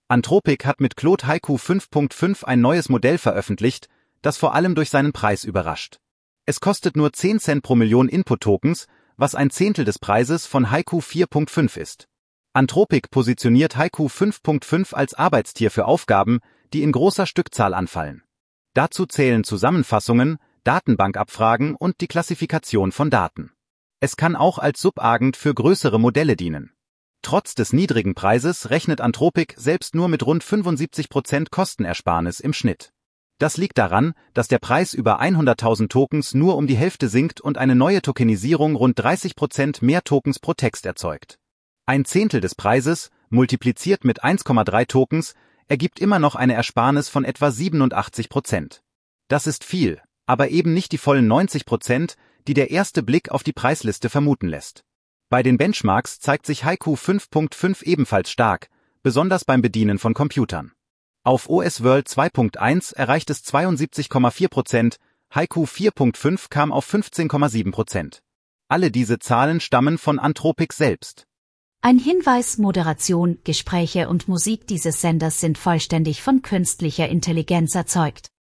Anthropic hat mit Claude Haiku 5.5 ein neues Modell veröffentlicht, das vor allem durch seinen Preis überrascht. Es kostet nur 10 Cent pro Million Input-Tokens, was ein Zehntel des Preises von Haiku 4.5 ist. Anthropic positioniert Haiku 5.5 als Arbeitstier für Aufgaben, die in großer Stückzahl anfallen. Dazu zählen Zusammenfassungen, Datenbankabfragen und die Klassifikation von Daten. Es kann auch als Subagent für größere Modelle dienen. Trotz des niedrigen Preises rechnet Anthropic selbst nur mit rund 75% Kostenersparnis im Schnitt. Das liegt daran, dass der Preis über 100.000 Tokens nur um die Hälfte sinkt und eine neue Tokenisierung rund 30% mehr Tokens pro Text erzeugt. Ein Zehntel des Preises, multipliziert mit 1,3 Tokens, ergibt immer noch eine Ersparnis von etwa 87%. Das ist viel, aber eben nicht die vollen 90%, die der erste Blick auf die Preisliste vermuten lässt. Bei den Benchmarks zeigt sich Haiku 5.5 ebenfalls stark, besonders beim Bedienen von Computern. Auf OS World 2.1 erreicht es 72,4%, Haiku 4.5 kam auf 15,7%. Alle diese Zahlen stammen von Anthropic selbst. Ein Hinweis: Moderation, Gespräche und Musik dieses Senders sind vollständig von künstlicher Intelligenz erzeugt.